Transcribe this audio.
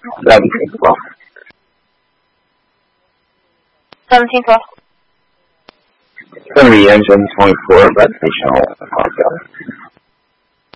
1712. 1712. It's going to be engine 24, rotational.